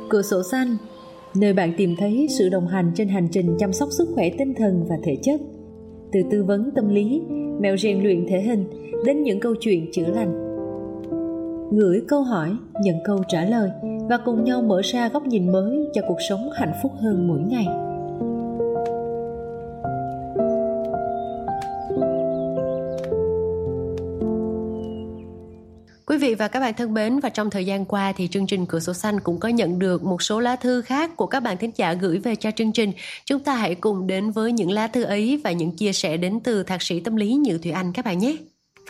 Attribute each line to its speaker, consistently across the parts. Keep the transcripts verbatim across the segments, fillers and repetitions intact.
Speaker 1: Cửa sổ xanh, nơi bạn tìm thấy sự đồng hành trên hành trình chăm sóc sức khỏe tinh thần và thể chất. Từ tư vấn tâm lý, mẹo rèn luyện thể hình đến những câu chuyện chữa lành. Gửi câu hỏi, nhận câu trả lời và cùng nhau mở ra góc nhìn mới cho cuộc sống hạnh phúc hơn mỗi ngày.
Speaker 2: Quý vị và các bạn thân mến, và trong thời gian qua thì chương trình Cửa sổ xanh cũng có nhận được một số lá thư khác của các bạn thính giả gửi về cho chương trình. Chúng ta hãy cùng đến với những lá thư ấy và những chia sẻ đến từ thạc sĩ tâm lý Nhự Thùy Anh các bạn nhé.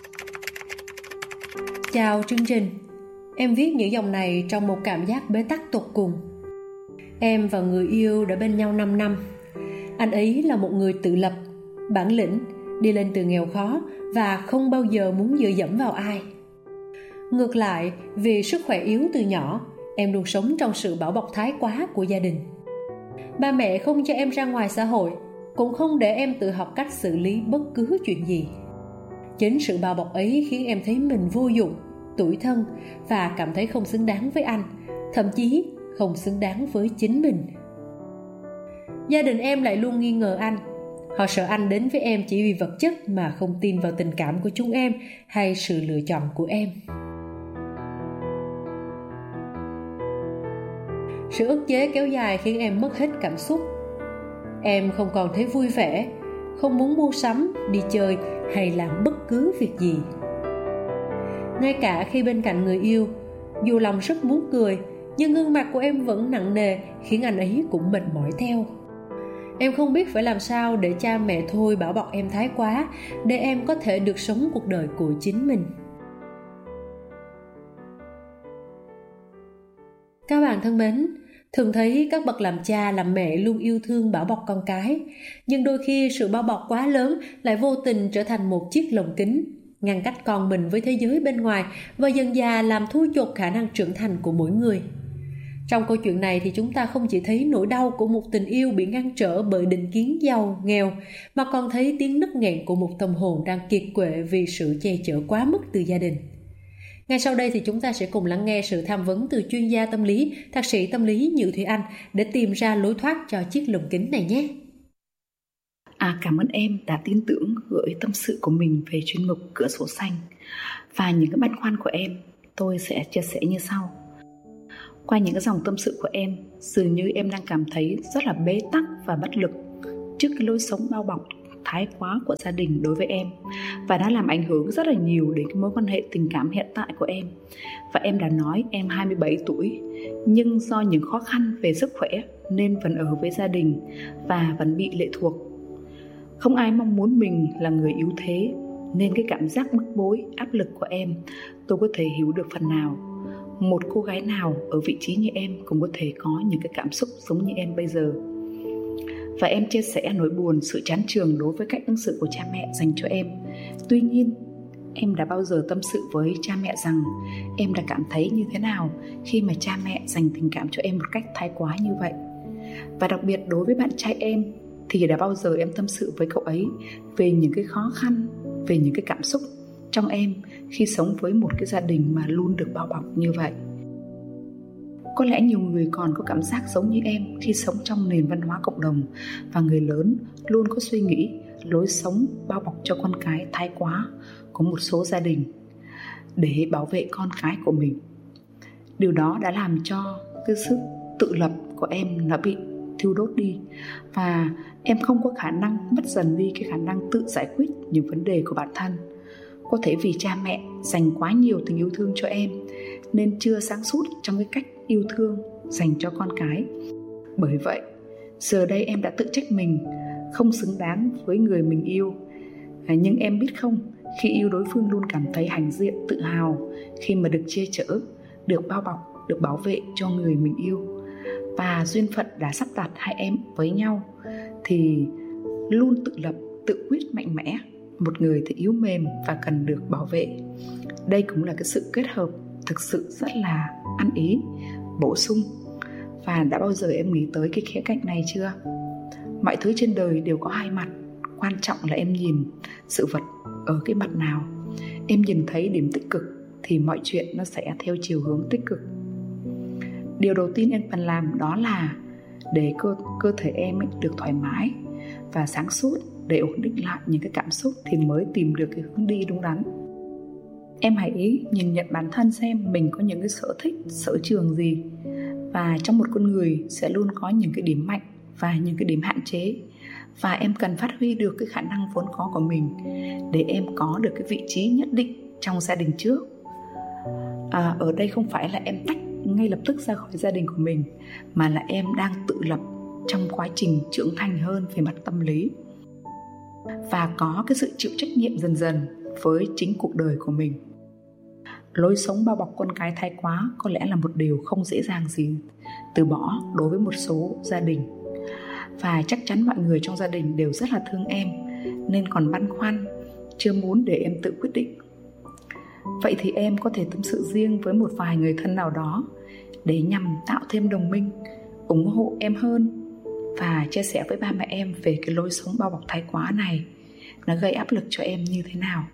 Speaker 1: Chào chương trình. Em viết những dòng này trong một cảm giác bế tắc tột cùng. Em và người yêu đã bên nhau năm năm. Anh ấy là một người tự lập, bản lĩnh, đi lên từ nghèo khó và không bao giờ muốn dựa dẫm vào ai. Ngược lại, vì sức khỏe yếu từ nhỏ, em luôn sống trong sự bảo bọc thái quá của gia đình. Ba mẹ không cho em ra ngoài xã hội, cũng không để em tự học cách xử lý bất cứ chuyện gì. Chính sự bao bọc ấy khiến em thấy mình vô dụng, tủi thân và cảm thấy không xứng đáng với anh, thậm chí không xứng đáng với chính mình. Gia đình em lại luôn nghi ngờ anh. Họ sợ anh đến với em chỉ vì vật chất mà không tin vào tình cảm của chúng em hay sự lựa chọn của em. Sự ức chế kéo dài khiến em mất hết cảm xúc. Em không còn thấy vui vẻ, không muốn mua sắm, đi chơi hay làm bất cứ việc gì. Ngay cả khi bên cạnh người yêu, dù lòng rất muốn cười, nhưng gương mặt của em vẫn nặng nề, khiến anh ấy cũng mệt mỏi theo. Em không biết phải làm sao để cha mẹ thôi bảo bọc em thái quá, để em có thể được sống cuộc đời của chính mình. Các bạn thân mến, thường thấy các bậc làm cha làm mẹ luôn yêu thương bảo bọc con cái, nhưng đôi khi sự bao bọc quá lớn lại vô tình trở thành một chiếc lồng kính, ngăn cách con mình với thế giới bên ngoài và dần dà làm thui chột khả năng trưởng thành của mỗi người. Trong câu chuyện này thì chúng ta không chỉ thấy nỗi đau của một tình yêu bị ngăn trở bởi định kiến giàu, nghèo, mà còn thấy tiếng nức nghẹn của một tâm hồn đang kiệt quệ vì sự che chở quá mức từ gia đình. Ngay sau đây thì chúng ta sẽ cùng lắng nghe sự tham vấn từ chuyên gia tâm lý, thạc sĩ tâm lý Nhự Thùy Anh để tìm ra lối thoát cho chiếc lồng kính này nhé.
Speaker 3: À, cảm ơn em đã tin tưởng gửi tâm sự của mình về chuyên mục Cửa sổ xanh. Và những cái băn khoăn của em, tôi sẽ chia sẻ như sau. Qua những cái dòng tâm sự của em, dường như em đang cảm thấy rất là bế tắc và bất lực trước cái lối sống bao bọc thái quá của gia đình đối với em, và đã làm ảnh hưởng rất là nhiều đến cái mối quan hệ tình cảm hiện tại của em. Và em đã nói em hai mươi bảy tuổi, nhưng do những khó khăn về sức khỏe nên vẫn ở với gia đình và vẫn bị lệ thuộc. Không ai mong muốn mình là người yếu thế, nên cái cảm giác bức bối, áp lực của em tôi có thể hiểu được phần nào. Một cô gái nào ở vị trí như em cũng có thể có những cái cảm xúc giống như em bây giờ. Và em chia sẻ nỗi buồn, sự chán chường đối với cách ứng xử của cha mẹ dành cho em. Tuy nhiên, em đã bao giờ tâm sự với cha mẹ rằng em đã cảm thấy như thế nào khi mà cha mẹ dành tình cảm cho em một cách thái quá như vậy? Và đặc biệt đối với bạn trai em, thì đã bao giờ em tâm sự với cậu ấy về những cái khó khăn, về những cái cảm xúc trong em khi sống với một cái gia đình mà luôn được bao bọc như vậy? Có lẽ nhiều người còn có cảm giác giống như em khi sống trong nền văn hóa cộng đồng, và người lớn luôn có suy nghĩ lối sống bao bọc cho con cái thái quá của một số gia đình để bảo vệ con cái của mình. Điều đó đã làm cho cái sức tự lập của em nó bị thiêu đốt đi, và em không có khả năng, mất dần đi cái khả năng tự giải quyết những vấn đề của bản thân. Có thể vì cha mẹ dành quá nhiều tình yêu thương cho em nên chưa sáng suốt trong cái cách yêu thương dành cho con cái. Bởi vậy, giờ đây em đã tự trách mình không xứng đáng với người mình yêu. à, Nhưng em biết không, khi yêu đối phương luôn cảm thấy hãnh diện, tự hào khi mà được che chở, được bao bọc, được bảo vệ cho người mình yêu. Và duyên phận đã sắp đặt hai em với nhau thì luôn tự lập, tự quyết mạnh mẽ. Một người thì yếu mềm và cần được bảo vệ. Đây cũng là cái sự kết hợp thực sự rất là ăn ý, bổ sung. Và đã bao giờ em nghĩ tới cái khía cạnh này chưa? Mọi thứ trên đời đều có hai mặt. Quan trọng là em nhìn sự vật ở cái mặt nào. Em nhìn thấy điểm tích cực thì mọi chuyện nó sẽ theo chiều hướng tích cực. Điều đầu tiên em cần làm đó là để cơ, cơ thể em ấy được thoải mái và sáng suốt, để ổn định lại những cái cảm xúc thì mới tìm được cái hướng đi đúng đắn. Em hãy nhìn nhận bản thân xem mình có những cái sở thích, sở trường gì. Và trong một con người sẽ luôn có những cái điểm mạnh và những cái điểm hạn chế. Và em cần phát huy được cái khả năng vốn có của mình để em có được cái vị trí nhất định trong gia đình trước. À, ở đây không phải là em tách ngay lập tức ra khỏi gia đình của mình, mà là em đang tự lập trong quá trình trưởng thành hơn về mặt tâm lý và có cái sự chịu trách nhiệm dần dần với chính cuộc đời của mình. Lối sống bao bọc con cái thái quá có lẽ là một điều không dễ dàng gì từ bỏ đối với một số gia đình. Và chắc chắn mọi người trong gia đình đều rất là thương em, nên còn băn khoăn, chưa muốn để em tự quyết định. Vậy thì em có thể tâm sự riêng với một vài người thân nào đó để nhằm tạo thêm đồng minh, ủng hộ em hơn và chia sẻ với ba mẹ em về cái lối sống bao bọc thái quá này nó gây áp lực cho em như thế nào.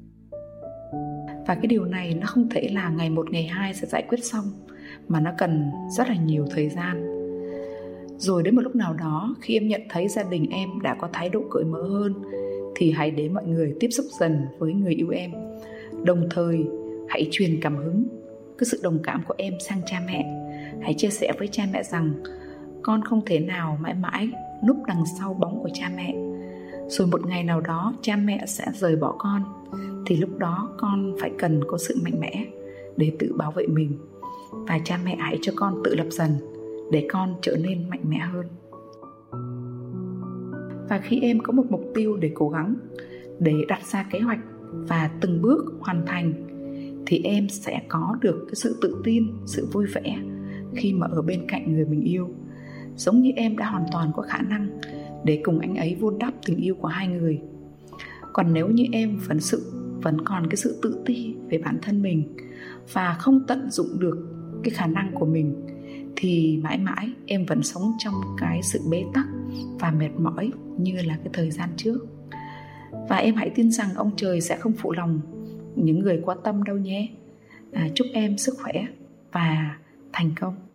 Speaker 3: Và cái điều này nó không thể là ngày một ngày hai sẽ giải quyết xong, mà nó cần rất là nhiều thời gian. Rồi đến một lúc nào đó, khi em nhận thấy gia đình em đã có thái độ cởi mở hơn, thì hãy để mọi người tiếp xúc dần với người yêu em. Đồng thời hãy truyền cảm hứng, cái sự đồng cảm của em sang cha mẹ. Hãy chia sẻ với cha mẹ rằng con không thể nào mãi mãi núp đằng sau bóng của cha mẹ. Rồi một ngày nào đó cha mẹ sẽ rời bỏ con, thì lúc đó con phải cần có sự mạnh mẽ để tự bảo vệ mình. Và cha mẹ hãy cho con tự lập dần để con trở nên mạnh mẽ hơn. Và khi em có một mục tiêu để cố gắng, để đặt ra kế hoạch và từng bước hoàn thành, thì em sẽ có được cái sự tự tin, sự vui vẻ khi mà ở bên cạnh người mình yêu. Giống như em đã hoàn toàn có khả năng để cùng anh ấy vun đắp tình yêu của hai người. Còn nếu như em vẫn sự vẫn còn cái sự tự ti về bản thân mình và không tận dụng được cái khả năng của mình, thì mãi mãi em vẫn sống trong cái sự bế tắc và mệt mỏi như là cái thời gian trước. Và em hãy tin rằng ông trời sẽ không phụ lòng những người có tâm đâu nhé. À, chúc em sức khỏe và thành công.